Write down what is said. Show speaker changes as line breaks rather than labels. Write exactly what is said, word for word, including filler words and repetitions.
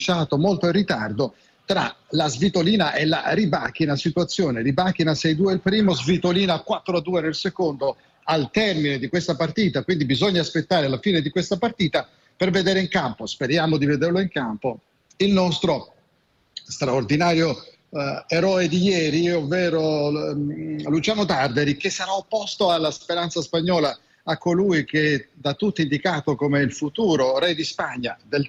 cominciato molto in ritardo tra la Svitolina e la Ribachina. Situazione: Ribachina sei a due il primo, Svitolina quattro a due nel secondo al termine di questa partita, quindi bisogna aspettare la fine di questa partita per vedere in campo, speriamo di vederlo in campo, il nostro straordinario eh, eroe di ieri, ovvero um, Luciano Tarderi, che sarà opposto alla speranza spagnola, a colui che è da tutti indicato come il futuro re di Spagna del